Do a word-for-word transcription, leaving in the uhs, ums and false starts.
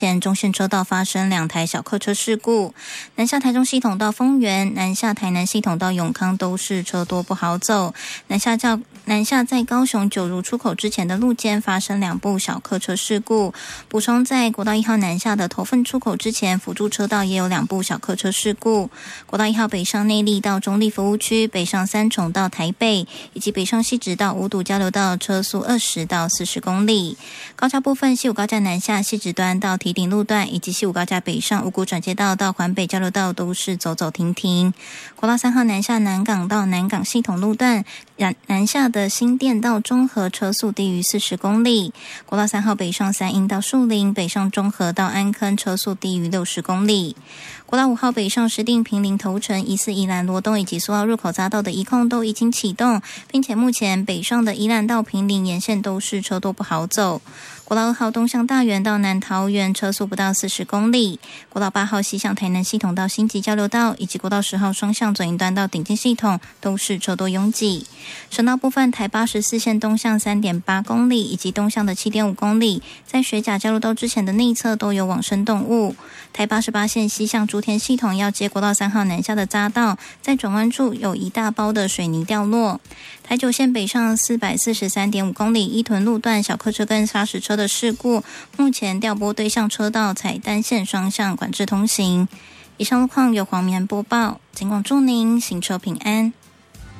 前中线车道发生两台小客车事故，南下台中系统到丰原，南下台南系统到永康都是车多不好走。南下较南下在高雄九如出口之前的路肩发生两部小客车事故。补充，在国道一号南下的头份出口之前，辅助车道也有两部小客车事故。国道一号北上内坜到中立服务区，北上三重到台北，以及北上汐止到五堵交流道，车速二十到四十公里。高架部分，西武高架南下汐止端到堤顶路段，以及西武高架北上五股转接道到环北交流道都是走走停停。国道三号南下南港到南港系统路段，南下的新店到中和车速低于四十公里。国道三号北上三鶯到树林，北上中和到安坑车速低于六十公里。国道五号北上石碇坪林头城，疑似宜兰罗东以及苏澳入口匝道的移控都已经启动，并且目前北上的宜兰到坪林沿线都是车多不好走。国道二号东向大园到南桃园，车速不到四十公里。国道八号西向台南系统到新集交流道，以及国道十号双向左营端到顶尖系统都是车多拥挤。省道部分，台八十四线东向 三点八公里，以及东向的 七点五公里，在水甲交流道之前的内侧都有往生动物。台八十八线西向竹田系统要接国道三号南下的匝道，在转弯处有一大包的水泥掉落。台九线北上 四百四十三点五公里，一屯路段小客车跟砂石车的事故，目前调拨对向车道采单线双向管制通行。以上路况由黄明播报，尽管祝您行车平安。